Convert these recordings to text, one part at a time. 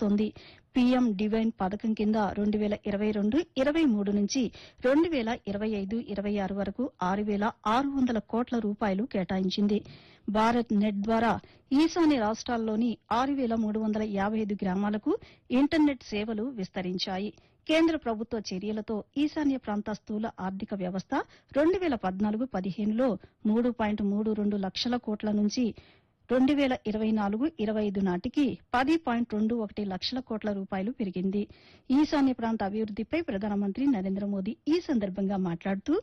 అందిస్తోంది. PM divine పథకం కింద 2022-23 నుంచి 2025-26 వరకు 6,600 కోట్ల రూపాయలు కేటాయించింది. భారత్ నెట్ ద్వారా ఈశాన్య రాష్ట్రాల్లోని 6,355 గ్రామాలకు ఇంటర్నెట్ సేవలు విస్తరించాయి. కేంద్ర ప్రభుత్వ చర్యలతో ఈశాన్య ప్రాంత స్థూల ఆర్థిక వ్యవస్థ 2014-15లో 3.32 లక్షల కోట్ల నుంచి 2024-25 నాటికి 10.21 లక్షల కోట్ల రూపాయలు పెరిగింది. ఈశాన్య ప్రాంత అభివృద్దిపై ప్రధానమంత్రి నరేంద్ర మోదీ ఈ సందర్భంగా మాట్లాడుతూ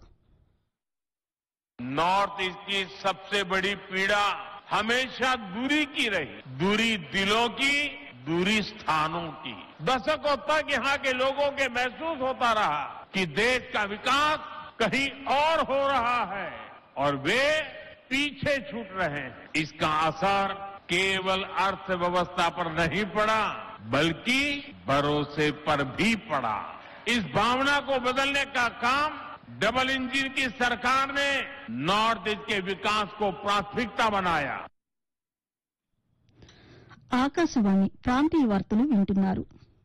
नॉर्थ ईस्ट की सबसे बड़ी पीड़ा हमेशा दूरी की रही, दूरी दिलों की, दूरी स्थानों की। दशकों तक यहाँ के लोगों के महसूस होता रहा कि देश का विकास कहीं और हो रहा है और वे पीछे छूट रहे हैं। इसका असर केवल अर्थव्यवस्था पर नहीं पड़ा बल्कि भरोसे पर भी पड़ा। इस भावना को बदलने का काम डबल इंजन की सरकार ने नॉर्थ ईस्ट के विकास को प्राथमिकता बनाया। ఆకాశవాణి ప్రాంతీయ వార్తలు వింటున్నారు.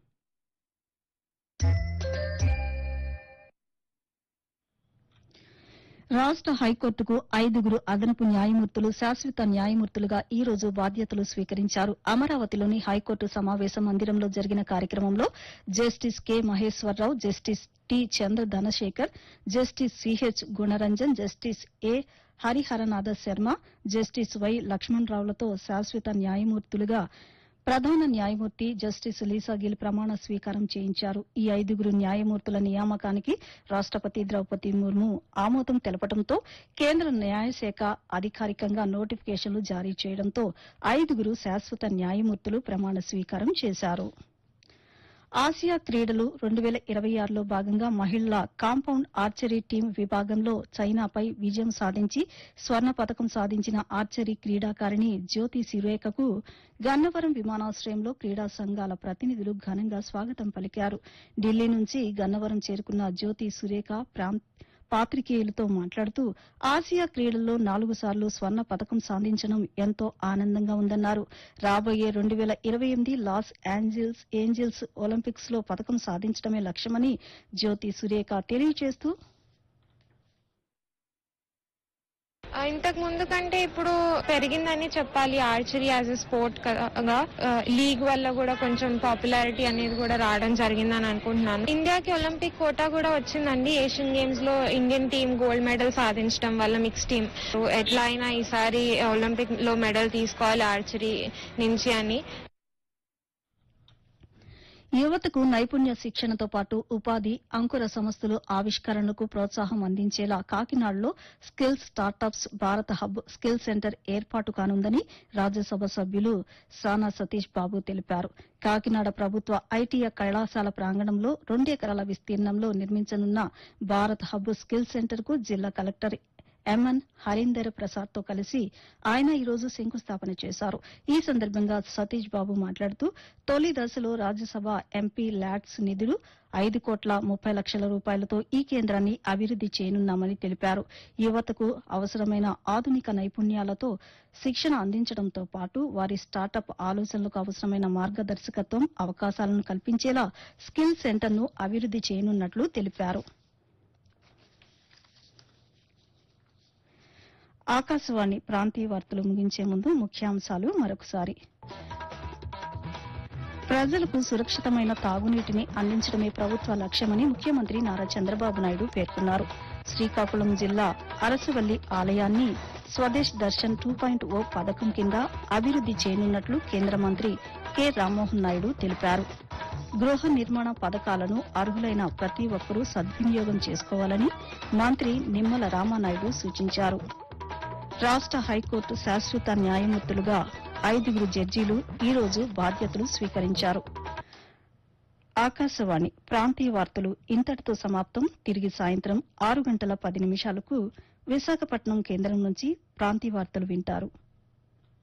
రాష్ట హైకోర్టుకు 5 అదనపు న్యాయమూర్తులు శాశ్వత న్యాయమూర్తులుగా ఈ రోజు బాధ్యతలు స్వీకరించారు. అమరావతిలోని హైకోర్టు సమావేశ మందిరంలో జరిగిన కార్యక్రమంలో justice K Maheswararao, justice T Chandra Dhanashekar, justice CH Gunaranjan, justice A Hariharanatha Sharma, justice we లక్ష్మణరావులతో శాశ్వత న్యాయమూర్తులుగా ప్రధాన న్యాయమూర్తి జస్టిస్ లీసా గిల్ ప్రమాణ స్వీకారం చేయించారు. ఈ 5 న్యాయమూర్తుల నియామకానికి రాష్టపతి ద్రౌపది ముర్ము ఆమోదం తెలపడంతో కేంద్ర న్యాయశాఖ అధికారికంగా నోటిఫికేషన్లు జారీ చేయడంతో 5 శాశ్వత న్యాయమూర్తులు ప్రమాణ స్వీకారం చేశారు. ఆసియా క్రీడలు 2026లో భాగంగా మహిళల కాంపౌండ్ ఆర్చరీ టీం విభాగంలో చైనాపై విజయం సాధించి స్వర్ణ పతకం సాధించిన ఆర్చరీ క్రీడాకారిణి జ్యోతి సురేఖకు గన్నవరం విమానాశ్రయంలో క్రీడా సంఘాల ప్రతినిధులు ఘనంగా స్వాగతం పలికారు. ఢిల్లీ నుంచి గన్నవరం చేరుకున్న జ్యోతి సురేఖ పాతికేయులతో మాట్లాడుతూ ఆసియా క్రీడల్లో 4 సార్లు స్వర్ణ పతకం సాధించడం ఎంతో ఆనందంగా ఉందన్నారు. రాబోయే 2028 లాస్ ఏంజల్స్ ఒలింపిక్స్ లో పతకం సాధించడమే లక్ష్యమని జ్యోతి సురేఖ తెలియజేస్తూ ఇంతకు ముందు కంటే ఇప్పుడు పెరిగిందని చెప్పాలి. ఆర్చరీ యాజ్ ఎ స్పోర్ట్ గా లీగ్ వల్ల కూడా కొంచెం పాపులారిటీ అనేది కూడా రావడం జరిగిందని అనుకుంటున్నాను. ఇండియాకి ఒలింపిక్ కోటా కూడా వచ్చిందండి. ఏషియన్ గేమ్స్ లో ఇండియన్ టీమ్ గోల్డ్ మెడల్ సాధించడం వల్ల మిక్స్ టీమ్ ఎట్లా అయినా ఈసారి ఒలింపిక్ లో మెడల్ తీసుకోవాలి ఆర్చరీ నుంచి అని. యువతకు నైపుణ్య శిక్షణతో పాటు ఉపాధి, అంకుర సంస్థలు ఆవిష్కరణలకు ప్రోత్సాహం అందించేలా కాకినాడలో స్కిల్ స్టార్టప్స్ భారత హబ్ స్కిల్ సెంటర్ ఏర్పాటు కానుందని రాజ్యసభ సభ్యులు సానా సతీష్ బాబు తెలిపారు. కాకినాడ ప్రభుత్వ ఐటీఐ కళాశాల ప్రాంగణంలో 2 ఎకరాల విస్తీర్ణంలో నిర్మించనున్న భారత్ హబ్ స్కిల్ సెంటర్ కు జిల్లా కలెక్టర్ ఎంఎన్ హరీందర్ ప్రసాద్ తో కలిసి ఆయన ఈ రోజు శంకుస్థాపన చేశారు. ఈ సందర్భంగా సతీష్ బాబు మాట్లాడుతూ తొలి దశలో రాజ్యసభ ఎంపీ ల్యాడ్స్ నిధులు 5,30,00,000 రూపాయలతో ఈ కేంద్రాన్ని అభివృద్ది చేయనున్నామని తెలిపారు. యువతకు అవసరమైన ఆధునిక నైపుణ్యాలతో శిక్షణ అందించడంతో పాటు వారి స్టార్టప్ ఆలోచనలకు అవసరమైన మార్గదర్శకత్వం, అవకాశాలను కల్పించేలా స్కిల్ సెంటర్ను అభివృద్ది చేయనున్నట్లు తెలిపారు. ఆకాశవాణి ప్రాంతీయ వార్తలు ముగించే ముందు ముఖ్యాంశాలు మరొకసారి. ప్రజలకు సురక్షితమైన తాగునీటిని అందించడమే ప్రభుత్వ లక్ష్యమని ముఖ్యమంత్రి నారా చంద్రబాబు నాయుడు పేర్కొన్నారు. శ్రీకాకుళం జిల్లా అరసవల్లి ఆలయాన్ని స్వదేశ్ దర్శన్ 2.0 పథకం కింద అభివృద్ది చేయనున్నట్లు కేంద్ర మంత్రి కె రామ్మోహన్ నాయుడు తెలిపారు. గృహ నిర్మాణ పథకాలను అర్హులైన ప్రతి ఒక్కరూ సద్వినియోగం చేసుకోవాలని మంత్రి నిమ్మల రామానాయుడు సూచించారు. రాష్ట హైకోర్టు శాశ్వత న్యాయమూర్తులుగా 5 జడ్జీలు ఈ రోజు బాధ్యతలు స్వీకరించారు. ఆకాశవాణి ప్రాంతీయ వార్తలు ఇంతటితో సమాప్తం. తిరిగి సాయంత్రం 6:10 విశాఖపట్నం కేంద్రం నుంచి ప్రాంతీయ వార్తలు వింటారు.